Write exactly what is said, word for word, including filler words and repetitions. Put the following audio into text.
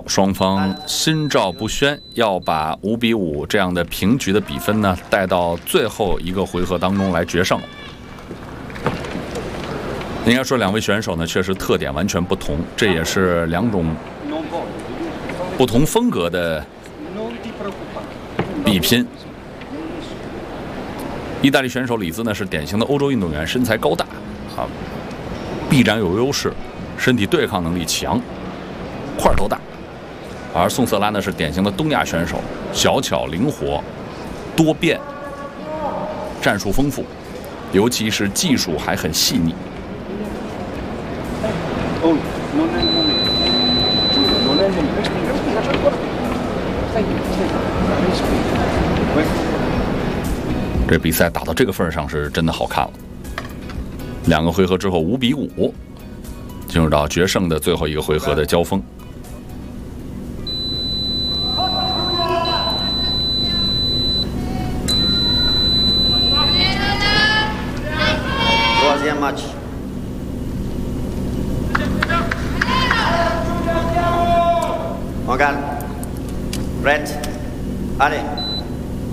双方心照不宣，要把五比五这样的平局的比分呢带到最后一个回合当中来决胜。应该说，两位选手呢确实特点完全不同，这也是两种不同风格的比拼。意大利选手里兹呢是典型的欧洲运动员，身材高大啊，臂展有优势，身体对抗能力强，块头大。而宋瑟拉呢是典型的东亚选手，小巧灵活、多变，战术丰富，尤其是技术还很细腻。这比赛打到这个份上是真的好看了。两个回合之后五比五，进入到决胜的最后一个回合的交锋。 Much. Morgan, Brett, Allez.